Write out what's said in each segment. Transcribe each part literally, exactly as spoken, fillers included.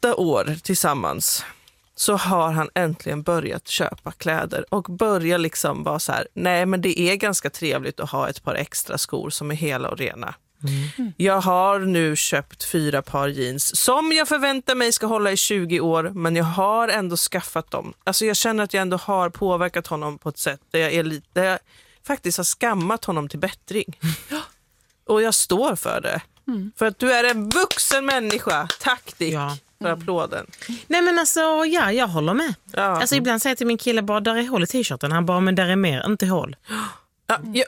åtta år tillsammans så har han äntligen börjat köpa kläder och börjar liksom vara så här, nej men det är ganska trevligt att ha ett par extra skor som är hela och rena. Mm. Jag har nu köpt fyra par jeans som jag förväntar mig ska hålla i tjugo år, men jag har ändå skaffat dem. Alltså jag känner att jag ändå har påverkat honom på ett sätt där jag, är lite, där jag faktiskt har skammat honom till bättring. Och jag står för det. Mm. För att du är en vuxen människa. Tack Dick. Ja. För applåden. Nej men alltså, ja, jag håller med. Ja. Alltså ibland säger jag till min kille bara, där är hål i t-shirten. Han bara, men där är mer, inte hål. Ja, ja.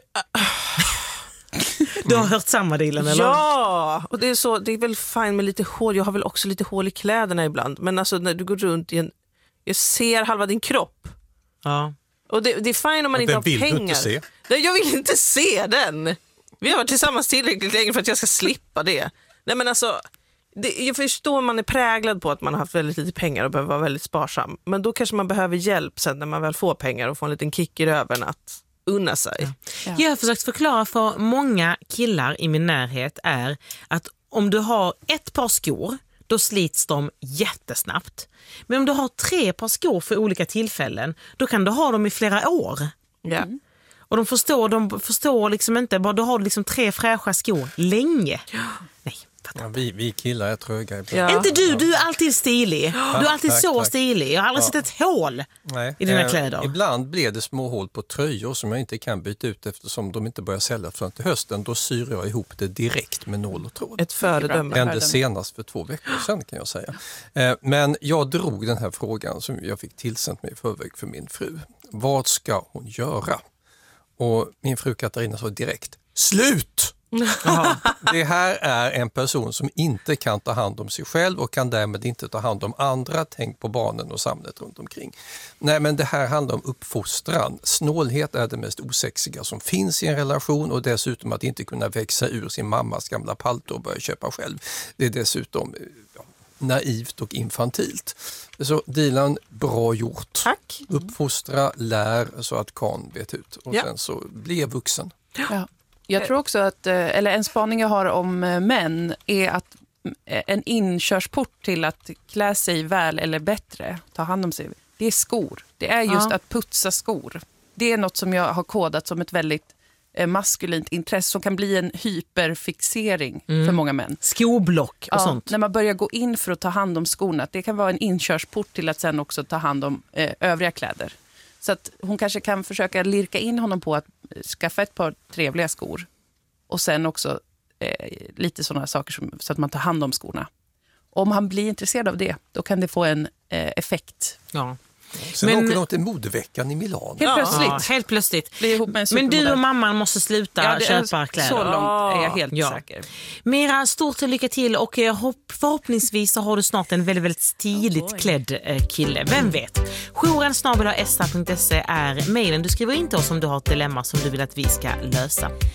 Du har hört samma dealen eller? Ja, och det är så, det är väl fint med lite hål. Jag har väl också lite hål i kläderna ibland. Men alltså när du går runt i en, jag ser halva din kropp. Ja. Och det, det är fint om man och inte har vill pengar. Du inte se. Nej, jag vill inte se den. Vi har varit tillsammans tillräckligt länge för att jag ska slippa det. Nej men alltså, det, jag förstår man är präglad på att man har haft väldigt lite pengar och behöver vara väldigt sparsam. Men då kanske man behöver hjälp sen när man väl får pengar och får en liten kick i röven att unna sig. Ja. Ja. Jag har försökt förklara för många killar i min närhet är att om du har ett par skor, då slits de jättesnabbt. Men om du har tre par skor för olika tillfällen, då kan du ha dem i flera år. Ja. Mm. Och de förstår, de förstår liksom inte, bara du har liksom tre fräscha skor länge. Ja. Nej. Ja, vi, vi killar är tröga. Ja. Inte du, du är alltid stilig. Du är alltid tack, så tack. stilig. Jag har aldrig ja. sett ett hål Nej. i dina eh, kläder. Ibland blir det små hål på tröjor som jag inte kan byta ut eftersom de inte börjar sälja förrän till hösten. Då syr jag ihop det direkt med nål och tråd. Ett föredöme. Hände senast för två veckor sedan kan jag säga. Eh, men jag drog den här frågan som jag fick tillsänt mig i förväg för min fru. Vad ska hon göra? Och min fru Katarina sa direkt, slut! Det här är en person som inte kan ta hand om sig själv och kan därmed inte ta hand om andra. Tänk på barnen och samhället runt omkring. Nej, men det här handlar om uppfostran. Snålhet är det mest osexiga som finns i en relation och dessutom att inte kunna växa ur sin mammas gamla palto och börja köpa själv. Det är dessutom ja, naivt och infantilt. Så Dilan, bra gjort. Tack. Uppfostra, lär så att kan vet ut och ja. sen så bli vuxen. Ja. Jag tror också att, eller en spaning jag har om män är att en inkörsport till att klä sig väl eller bättre, ta hand om sig, det är skor. Det är just ja. att putsa skor. Det är något som jag har kodat som ett väldigt maskulint intresse som kan bli en hyperfixering mm. för många män. Skoblock och ja, sånt. När man börjar gå in för att ta hand om skorna, det kan vara en inkörsport till att sen också ta hand om eh, övriga kläder. Så att hon kanske kan försöka lirka in honom på att skaffa ett par trevliga skor. Och sen också eh, lite sådana saker som, så att man tar hand om skorna. Om han blir intresserad av det, då kan det få en eh, effekt. Ja. Sen men, åker de till modeveckan i Milano. Helt plötsligt. Ja, helt plötsligt. Men du och mamman måste sluta ja, köpa kläder. Så långt är jag helt ja. säker. Mira, stort lycka till och hopp, förhoppningsvis så har du snart en väldigt, väldigt stiligt oh, klädd kille. Vem vet? Jouren snabel-a esta punkt se är mejlen. Du skriver in till oss om du har ett dilemma som du vill att vi ska lösa.